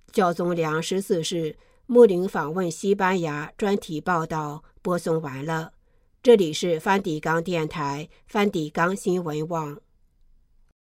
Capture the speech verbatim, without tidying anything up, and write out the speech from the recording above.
教宗良十四世牧灵访问西班牙专题报道播送完了。这里是梵蒂冈电台梵蒂冈新闻网。